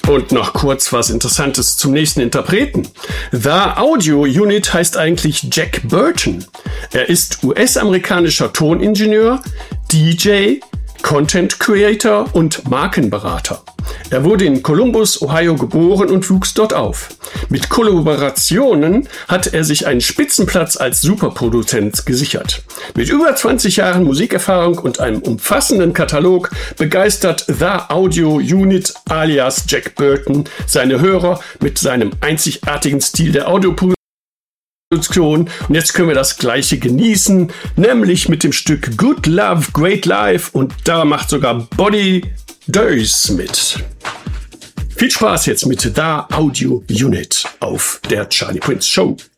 Und noch kurz was Interessantes zum nächsten Interpreten. The Audio Unit heißt eigentlich Jack Burton. Er ist US-amerikanischer Toningenieur, DJ, Content Creator und Markenberater. Er wurde in Columbus, Ohio geboren und wuchs dort auf. Mit Kollaborationen hat er sich einen Spitzenplatz als Superproduzent gesichert. Mit über 20 Jahren Musikerfahrung und einem umfassenden Katalog begeistert The Audio Unit alias Jack Burton seine Hörer mit seinem einzigartigen Stil der Audioproduktion. Und jetzt können wir das Gleiche genießen, nämlich mit dem Stück Good Love, Great Life, und da macht sogar Body Days mit. Viel Spaß jetzt mit The Audio Unit auf der Charlie Prince Show.